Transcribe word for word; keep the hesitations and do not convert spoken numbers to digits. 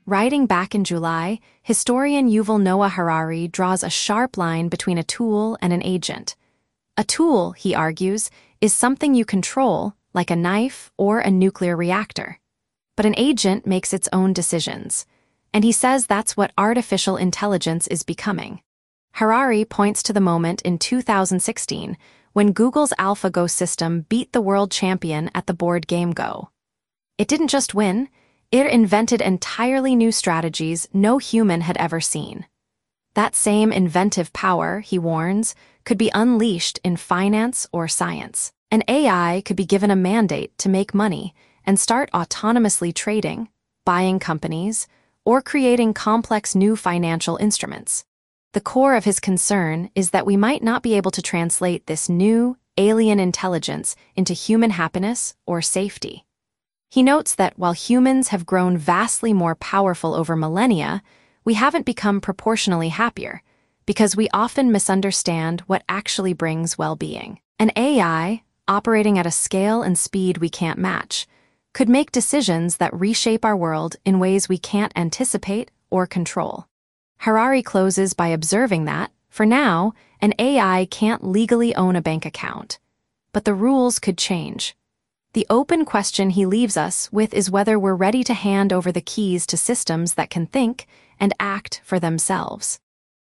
Writing back in July, historian Yuval Noah Harari draws a sharp line between a tool and an agent. A tool, he argues, is something you control, like a knife or a nuclear reactor. But an agent makes its own decisions. And he says that's what artificial intelligence is becoming. Harari points to the moment in two thousand sixteen when Google's AlphaGo system beat the world champion at the board game Go. It didn't just win, it invented entirely new strategies no human had ever seen. That same inventive power, he warns, could be unleashed in finance or science. An A I could be given a mandate to make money and start autonomously trading, buying companies, or creating complex new financial instruments. The core of his concern is that we might not be able to translate this new, alien intelligence into human happiness or safety. He notes that while humans have grown vastly more powerful over millennia, we haven't become proportionally happier, because we often misunderstand what actually brings well-being. An A I, operating at a scale and speed we can't match, could make decisions that reshape our world in ways we can't anticipate or control. Harari closes by observing that, for now, an A I can't legally own a bank account. But the rules could change. The open question he leaves us with is whether we're ready to hand over the keys to systems that can think and act for themselves.